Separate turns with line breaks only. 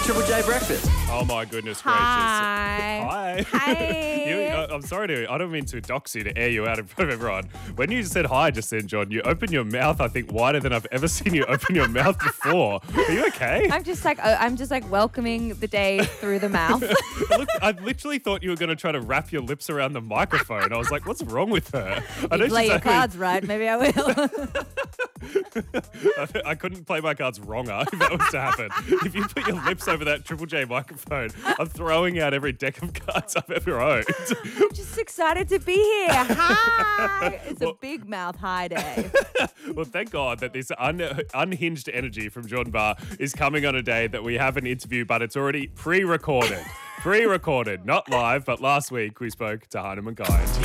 Triple J Breakfast.
Oh my goodness gracious.
Hi.
Hi.
Hey.
I'm sorry I don't mean to dox you to air you out in front of everyone. When you said hi just then, John, you opened your mouth, I think, wider than I've ever seen you open your mouth before. Are you okay?
I'm just like welcoming the day through the mouth.
Look, I literally thought you were going to try to wrap your lips around the microphone. I was like, what's wrong with her? I know
Play
she's
your
only-
cards right, maybe I will.
I couldn't play my cards wronger if that was to happen. If you put your lips over that Triple J microphone, I'm throwing out every deck of cards I've ever owned.
I'm just excited to be here. Hi. It's a big mouth hi day.
Well, thank God that this unhinged energy from John Barr is coming on a day that we have an interview, but it's already pre-recorded. Pre-recorded, not live, but last week we spoke to Hannah McGuire.